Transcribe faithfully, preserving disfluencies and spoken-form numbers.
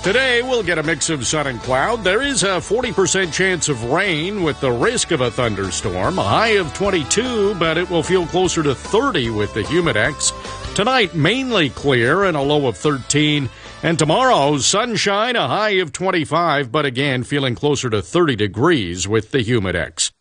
Today, we'll get a mix of sun and cloud. There is a forty percent chance of rain with the risk of a thunderstorm. A high of twenty-two, but it will feel closer to thirty with the Humidex. Tonight, mainly clear and a low of thirteen. And tomorrow, sunshine, a high of twenty-five, but again, feeling closer to thirty degrees with the Humidex.